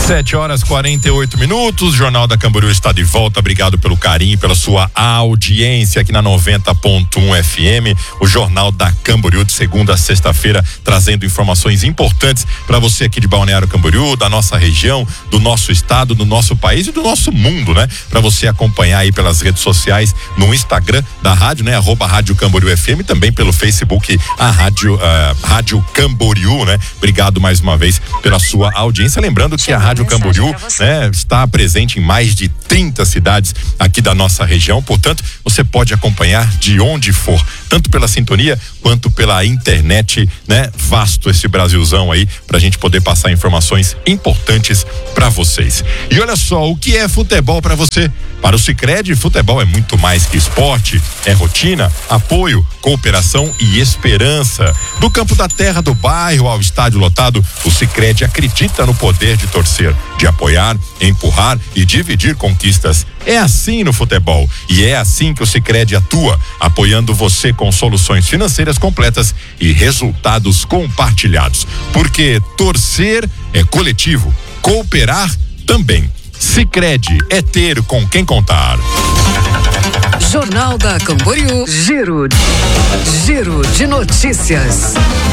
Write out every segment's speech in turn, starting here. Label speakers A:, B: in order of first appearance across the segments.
A: 7h48, Jornal da Camboriú está de volta. Obrigado pelo carinho, pela sua audiência aqui na 90.1 FM. O Jornal da Camboriú de segunda a sexta-feira, trazendo informações importantes para você aqui de Balneário Camboriú, da nossa região, do nosso estado, do nosso país e do nosso mundo, né? Para você acompanhar aí pelas redes sociais, no Instagram da rádio, né? @Rádio Camboriú FM, também pelo Facebook, a Rádio Camboriú, né? Obrigado mais uma vez pela sua audiência. Lembrando que a Rádio Camboriú, né, está presente em mais de 30 cidades aqui da nossa região, portanto, você pode acompanhar de onde for, tanto pela sintonia quanto pela internet, né? Vasto esse Brasilzão aí, pra gente poder passar informações importantes pra vocês. E olha só, o que é futebol pra você? Para o Sicredi, futebol é muito mais que esporte, é rotina, apoio, cooperação e esperança. Do campo da terra do bairro ao estádio lotado, o Sicredi acredita no poder de torcer, de apoiar, empurrar e dividir conquistas. É assim no futebol e é assim que o Sicredi atua, apoiando você com soluções financeiras completas e resultados compartilhados. Porque torcer é coletivo, cooperar também. Sicredi é ter com quem contar.
B: Jornal da Camboriú, Giro de notícias.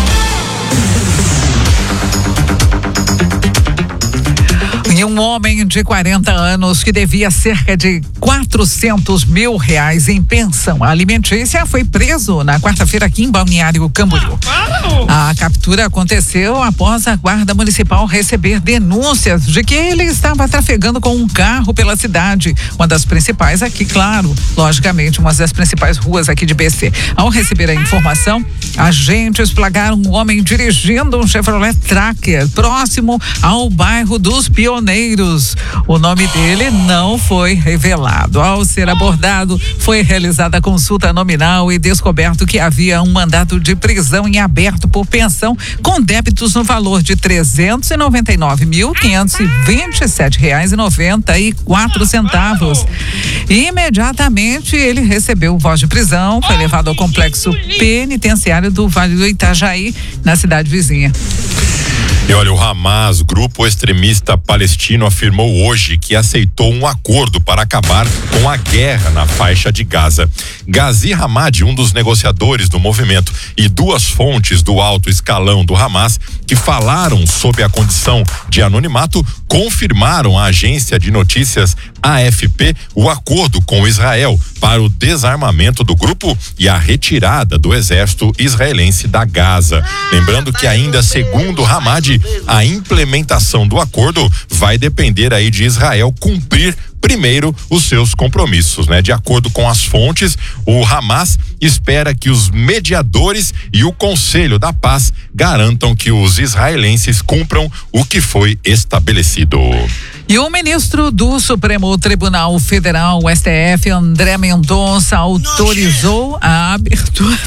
B: E um homem de 40 anos que devia cerca de R$400 mil em pensão alimentícia foi preso na quarta-feira aqui em Balneário Camboriú. A captura aconteceu após a Guarda Municipal receber denúncias de que ele estava trafegando com um carro pela cidade, uma das principais aqui, claro, logicamente, uma das principais ruas aqui de BC. Ao receber a informação, agentes flagraram um homem dirigindo um Chevrolet Tracker próximo ao bairro dos Pioneiros. O nome dele não foi revelado. Ao ser abordado, foi realizada a consulta nominal e descoberto que havia um mandado de prisão em aberto por pensão com débitos no valor de R$399.527,94. Imediatamente ele recebeu voz de prisão, foi levado ao complexo penitenciário do Vale do Itajaí, na cidade vizinha.
A: E olha, o Hamas, grupo extremista palestino, afirmou hoje que aceitou um acordo para acabar com a guerra na faixa de Gaza. Ghazi Hamad, um dos negociadores do movimento, e duas fontes do alto escalão do Hamas que falaram sob a condição de anonimato, confirmaram à agência de notícias AFP o acordo com Israel para o desarmamento do grupo e a retirada do exército israelense da Gaza. Lembrando que ainda segundo Hamad, a implementação do acordo vai depender aí de Israel cumprir primeiro os seus compromissos, né? De acordo com as fontes, o Hamas espera que os mediadores e o Conselho da Paz garantam que os israelenses cumpram o que foi estabelecido.
B: E o ministro do Supremo Tribunal Federal, o STF, André Mendonça, autorizou a abertura,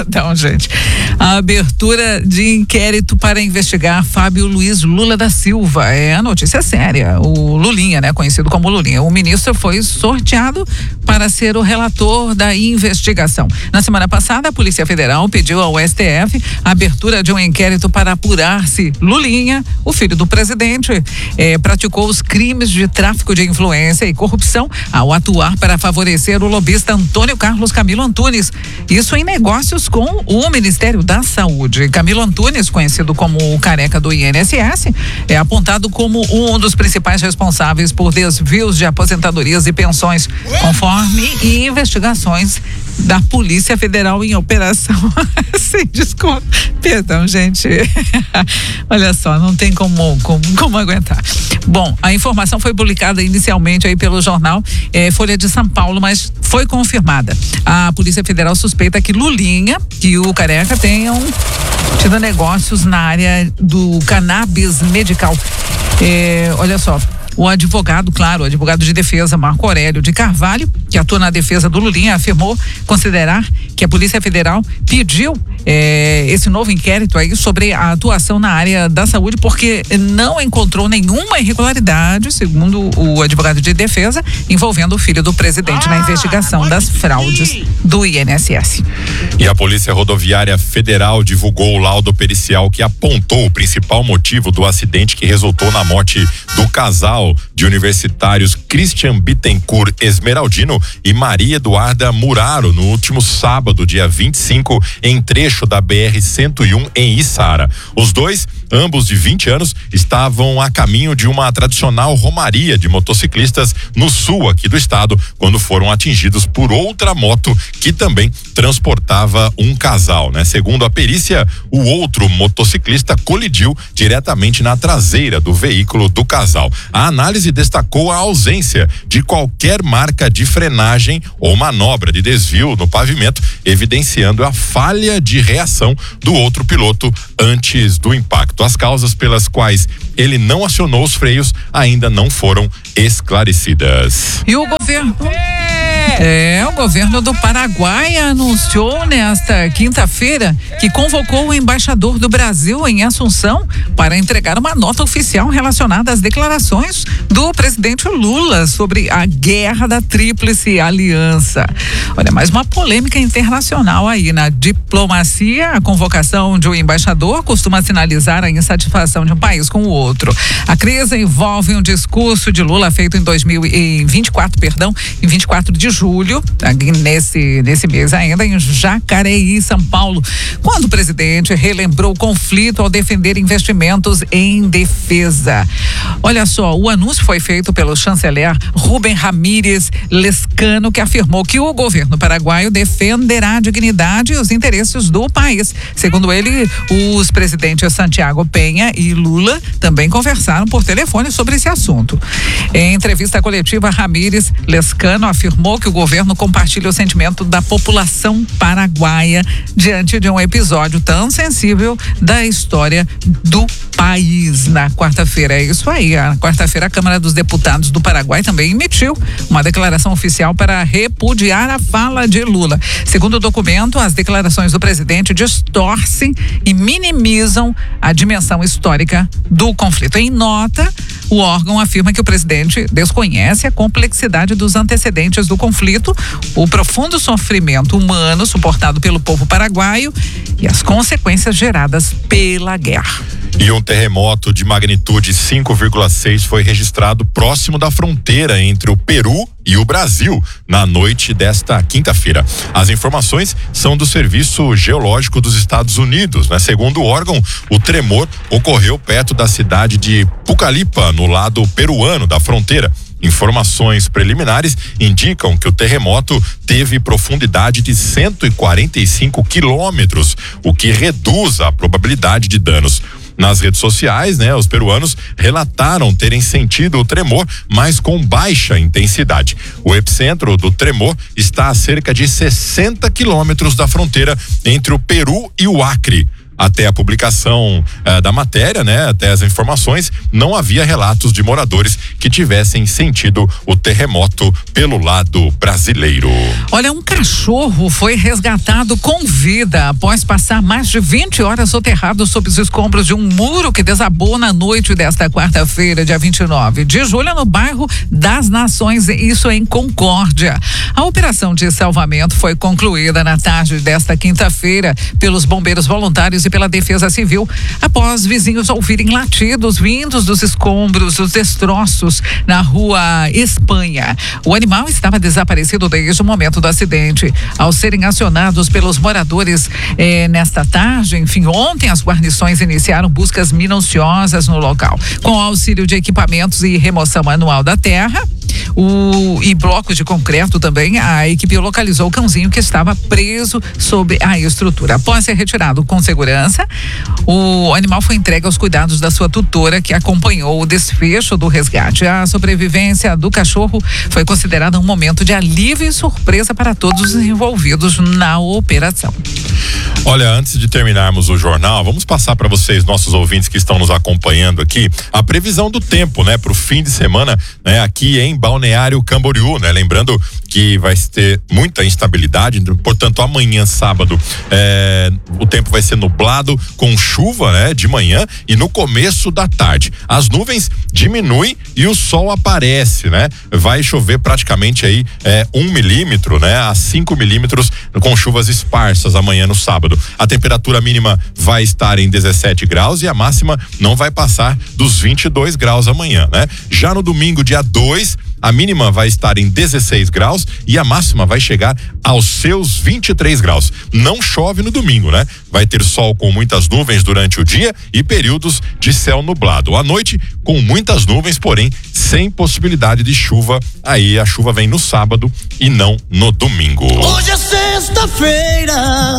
B: a abertura de inquérito para investigar Fábio Luiz Lula da Silva. É a notícia séria. O Lulinha, né? Conhecido como Lulinha. O ministro foi sorteado para ser o relator da investigação. Na semana passada, a Polícia Federal pediu ao STF a abertura de um inquérito para apurar se Lulinha, o filho do presidente, praticou os crimes de tráfico de influência e corrupção ao atuar para favorecer o lobista Antônio Carlos Camilo Antunes. Isso em negócios com o Ministério da Saúde. Camilo Antunes, conhecido como o careca do INSS, é apontado como um dos principais responsáveis por desvios de aposentadorias e pensões, conforme investigações da Polícia Federal em operação sem desconto. Perdão, gente. Olha só, não tem como aguentar. Bom, a informação foi publicada inicialmente aí pelo jornal Folha de São Paulo, mas foi confirmada. A Polícia Federal suspeita que Lulinha e o careca tenham tido negócios na área do cannabis medical. Olha só, o advogado de defesa, Marco Aurélio de Carvalho, que atua na defesa do Lulinha, afirmou considerar que a Polícia Federal pediu esse novo inquérito aí sobre a atuação na área da saúde, porque não encontrou nenhuma irregularidade, segundo o advogado de defesa, envolvendo o filho do presidente na investigação das fraudes do INSS.
A: E a Polícia Rodoviária Federal divulgou o laudo pericial que apontou o principal motivo do acidente que resultou na morte do casal de universitários Christian Bittencourt Esmeraldino e Maria Eduarda Muraro no último sábado, dia 25, em trecho da BR-101 em Içara. Os dois, ambos de 20 anos, estavam a caminho de uma tradicional romaria de motociclistas no sul aqui do estado, quando foram atingidos por outra moto que também transportava um casal, né? Segundo a perícia, o outro motociclista colidiu diretamente na traseira do veículo do casal. A análise destacou a ausência de qualquer marca de frenagem ou manobra de desvio no pavimento, evidenciando a falha de reação do outro piloto antes do impacto. As causas pelas quais ele não acionou os freios ainda não foram esclarecidas.
B: E o governo? O governo do Paraguai anunciou nesta quinta-feira que convocou o embaixador do Brasil em Assunção para entregar uma nota oficial relacionada às declarações do presidente Lula sobre a guerra da Tríplice Aliança. Olha, mais uma polêmica internacional aí na diplomacia. A convocação de um embaixador costuma sinalizar a insatisfação de um país com o outro. A crise envolve um discurso de Lula feito em 24 de julho, nesse mês ainda, em Jacareí, São Paulo, quando o presidente relembrou o conflito ao defender investimentos em defesa. Olha só, o anúncio foi feito pelo chanceler Rubem Ramírez Lescano, que afirmou que o governo paraguaio defenderá a dignidade e os interesses do país. Segundo ele, os presidentes Santiago Penha e Lula também conversaram por telefone sobre esse assunto. Em entrevista coletiva, Ramírez Lescano afirmou que o governo compartilha o sentimento da população paraguaia diante de um episódio tão sensível da história do país. Na quarta-feira, é isso aí. Na quarta-feira, a Câmara dos Deputados do Paraguai também emitiu uma declaração oficial para repudiar a fala de Lula. Segundo o documento, as declarações do presidente distorcem e minimizam a dimensão histórica do conflito. Em nota, o órgão afirma que o presidente desconhece a complexidade dos antecedentes do conflito, o profundo sofrimento humano suportado pelo povo paraguaio e as consequências geradas pela guerra.
A: E um terremoto de magnitude 5,6 foi registrado próximo da fronteira entre o Peru e o Brasil na noite desta quinta-feira. As informações são do Serviço Geológico dos Estados Unidos, né? Segundo o órgão, o tremor ocorreu perto da cidade de Pucallpa, no lado peruano da fronteira. Informações preliminares indicam que o terremoto teve profundidade de 145 quilômetros, o que reduz a probabilidade de danos. Nas redes sociais, né, os peruanos relataram terem sentido o tremor, mas com baixa intensidade. O epicentro do tremor está a cerca de 60 quilômetros da fronteira entre o Peru e o Acre. Até a publicação da matéria, né, até as informações, não havia relatos de moradores que tivessem sentido o terremoto pelo lado brasileiro.
B: Olha, um cachorro foi resgatado com vida após passar mais de 20 horas soterrado sob os escombros de um muro que desabou na noite desta quarta-feira, dia 29 de julho, no bairro das Nações, isso em Concórdia. A operação de salvamento foi concluída na tarde desta quinta-feira pelos bombeiros voluntários e pela Defesa Civil, após vizinhos ouvirem latidos vindos dos escombros, dos destroços na rua Espanha. O animal estava desaparecido desde o momento do acidente. Ao serem acionados pelos moradores nesta tarde, enfim, ontem, as guarnições iniciaram buscas minuciosas no local. Com auxílio de equipamentos e remoção manual da terra e blocos de concreto também, a equipe localizou o cãozinho que estava preso sob a estrutura. Após ser retirado com segurança, o animal foi entregue aos cuidados da sua tutora, que acompanhou o desfecho do resgate. A sobrevivência do cachorro foi considerada um momento de alívio e surpresa para todos os envolvidos na operação.
A: Olha, antes de terminarmos o jornal, vamos passar para vocês, nossos ouvintes que estão nos acompanhando aqui, a previsão do tempo, né, para o fim de semana, né, aqui em Balneário Balneário Camboriú, né? Lembrando que vai ter muita instabilidade, portanto amanhã, sábado, o tempo vai ser nublado com chuva, né? De manhã e no começo da tarde. As nuvens diminuem e o sol aparece, né? Vai chover praticamente aí 1 milímetro, né? A 5 milímetros com chuvas esparsas amanhã no sábado. A temperatura mínima vai estar em 17 graus e a máxima não vai passar dos 22 graus amanhã, né? Já no domingo, dia 2, a mínima vai estar em 16 graus e a máxima vai chegar aos seus 23 graus. Não chove no domingo, né? Vai ter sol com muitas nuvens durante o dia e períodos de céu nublado. À noite, com muitas nuvens, porém sem possibilidade de chuva. Aí a chuva vem no sábado e não no domingo.
C: Hoje é sexta-feira.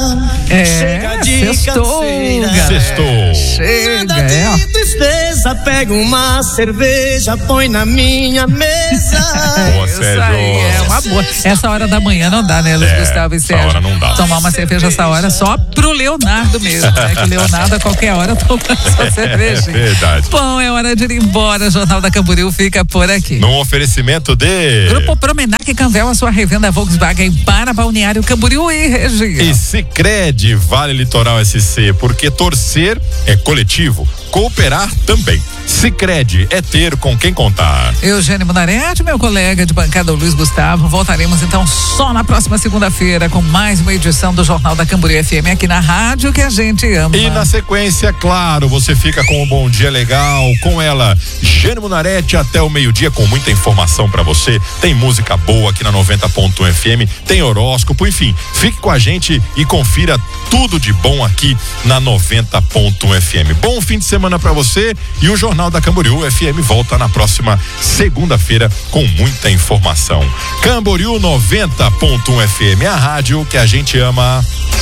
C: Chega de canseira.
A: Sextou.
C: Chega de tristeza. Pega uma cerveja, põe na minha mesa.
A: Boa,
B: Isso
A: Sérgio.
B: aí é uma boa. Essa hora da manhã não dá, né, Luiz Gustavo e Sérgio?
A: Essa hora não dá.
B: Tomar uma cerveja essa hora só pro Leonardo mesmo, né? Que o Leonardo a qualquer hora toma sua cervejinha.
A: Verdade.
B: Bom, é hora de ir embora. O Jornal da Camboriú fica por aqui.
A: Num oferecimento de
B: Grupo Promenac Canvel, a sua revenda Volkswagen para Balneário Camboriú e região.
A: E Sicredi, Vale Litoral SC, porque torcer é coletivo, cooperar também. Sicredi é ter com quem contar.
B: Eugênio Munarete, meu colega de bancada, o Luiz Gustavo. Voltaremos então só na próxima segunda-feira com mais uma edição do Jornal da Camboriú FM aqui na rádio que a gente ama.
A: E na sequência, claro, você fica com um Bom Dia Legal, com ela, Eugênio Munarete, até o meio-dia com muita informação pra você. Tem música boa aqui na 90.1 FM, tem horóscopo, enfim, fique com a gente e confira tudo de bom aqui na 90.1 FM. Bom fim de semana pra você e o Jornal da Camboriú FM volta na próxima segunda-feira com muita informação. Camboriú 90.1 FM, a rádio que a gente ama.